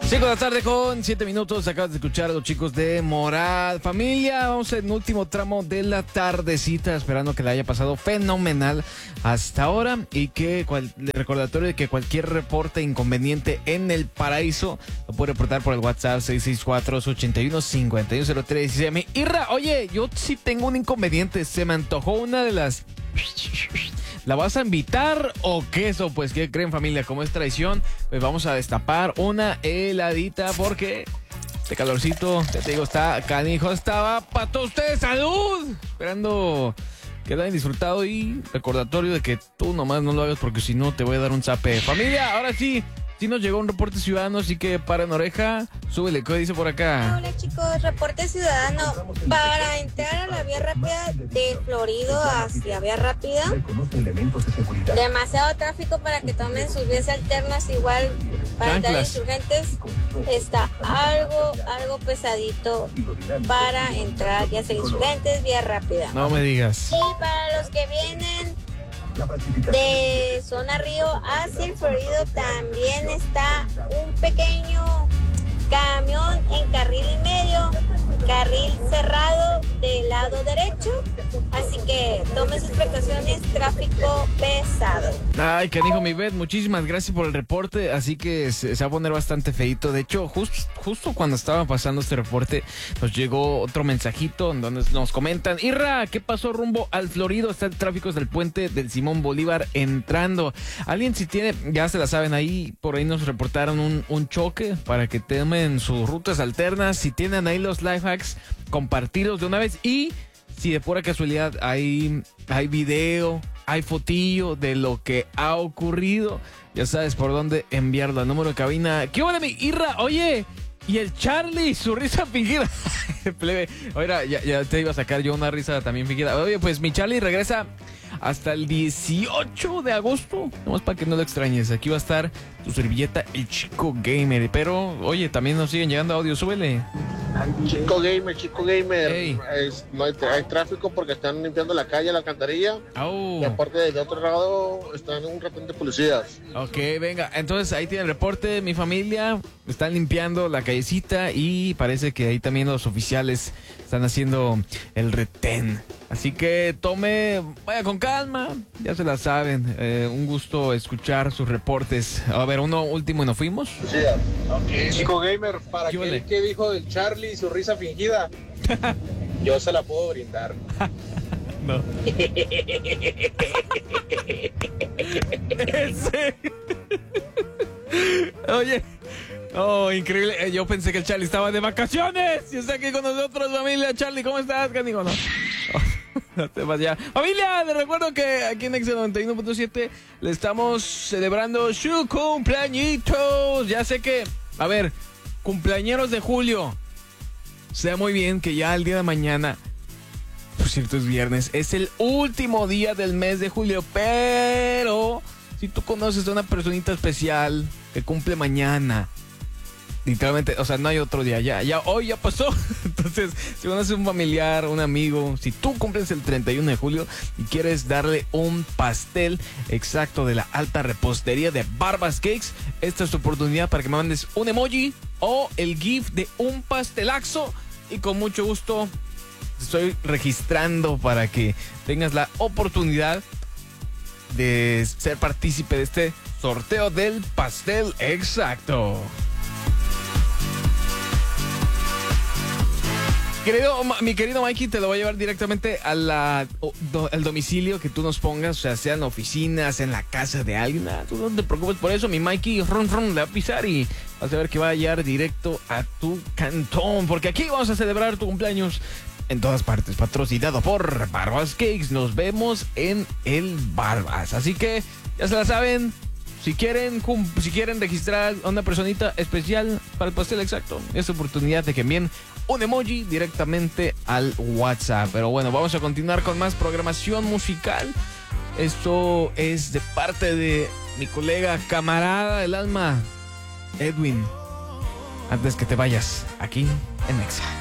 5 de la tarde con 7 minutos. Acabas de escuchar a los chicos de Morad. Familia, vamos en último tramo de la tardecita, esperando que la haya pasado fenomenal hasta ahora. Y que recordatorio de que cualquier reporte inconveniente en el paraíso lo puede reportar por el WhatsApp 664-81-5103. Dice a mí, Irra, oye, yo sí tengo un inconveniente. Se me antojó una de las... ¿La vas a invitar o queso? Pues, ¿qué creen, familia? Como es tradición, pues vamos a destapar una heladita porque este calorcito, ya te digo, está canijo. Estaba para todos ustedes. ¡Salud! Esperando que lo hayan disfrutado y recordatorio de que tú nomás no lo hagas porque si no te voy a dar un zape. Familia, ahora sí nos llegó un reporte ciudadano, así que paren oreja, súbele, ¿qué dice por acá? Hola chicos, reporte ciudadano. Para entrar a la vía rápida de Florido hacia vía rápida, demasiado tráfico para que tomen sus vías alternas. Igual para entrar a Insurgentes está algo pesadito para entrar ya sea Insurgentes, vía rápida. No me digas. Y para los que vienen de zona Río hacia el Florido también está un pequeño camión en carril y medio, carril cerrado del lado derecho, así que tomen sus precauciones, tráfico pesado. Ay, canijo, mi Bet, muchísimas gracias por el reporte, así que se va a poner bastante feito. De hecho, justo cuando estaba pasando este reporte, nos llegó otro mensajito en donde nos comentan, Irra, ¿qué pasó rumbo al Florido? Está el tráfico desde el puente del Simón Bolívar entrando. Alguien si tiene, ya se la saben ahí, por ahí nos reportaron un choque para que tomen sus rutas alternas. Si tienen ahí los life hacks, compartirlos de una vez. Y si de pura casualidad hay video, hay fotillo de lo que ha ocurrido, ya sabes por dónde enviarlo al número de cabina. ¿Qué hola, mi Irra? Oye, y el Charlie, su risa fingida. Plebe, oiga, ya te iba a sacar yo una risa también fingida. Oye, pues mi Charlie regresa hasta el 18 de agosto. Nomás para que no lo extrañes. Aquí va a estar tu servilleta, el Chico Gamer. Pero, oye, también nos siguen llegando audio. Súbele. Chico Gamer. Hey. No hay tráfico porque están limpiando la calle, la alcantarilla. Oh. Y aparte del otro lado están un ratón de policías. Ok, venga. Entonces ahí tiene el reporte. Mi familia están limpiando la callecita y parece que ahí también los oficiales están haciendo el retén. Así que vaya con calma, ya se la saben. Un gusto escuchar sus reportes. A ver, uno último y nos fuimos. Sí, okay. Chico Gamer, para aquel que dijo del Charlie y su risa fingida, yo se la puedo brindar. No. Ese. Oye. Oh, increíble. Yo pensé que el Charlie estaba de vacaciones. Y está aquí con nosotros, familia. Charlie, ¿cómo estás? ¿Qué digo? No. No te vas ya. Familia, les recuerdo que aquí en Exa 91.7 le estamos celebrando su cumpleañitos. Ya sé que, a ver, cumpleañeros de julio. Sea muy bien que ya el día de mañana, por cierto es viernes, es el último día del mes de julio. Pero si tú conoces a una personita especial que cumple mañana, literalmente, o sea, no hay otro día, hoy ya pasó. Entonces, si conoces un familiar, un amigo, si tú cumples el 31 de julio y quieres darle un pastel exacto de la alta repostería de Barbas Cakes, esta es tu oportunidad para que me mandes un emoji o el GIF de un pastelazo y con mucho gusto te estoy registrando para que tengas la oportunidad de ser partícipe de este sorteo del pastel exacto. Mi querido Mikey, te lo voy a llevar directamente al domicilio que tú nos pongas, o sea en la oficina, sea en la casa de alguien. Tú no te preocupes por eso, mi Mikey, le va a pisar y vas a ver que va a llegar directo a tu cantón, porque aquí vamos a celebrar tu cumpleaños en todas partes, patrocinado por Barbas Cakes. Nos vemos en el Barbas, así que ya se la saben. Si quieren registrar a una personita especial para el pastel exacto, es oportunidad de que envíen un emoji directamente al WhatsApp. Pero bueno, vamos a continuar con más programación musical. Esto es de parte de mi colega, camarada del alma, Edwin. Antes que te vayas, aquí en Exa.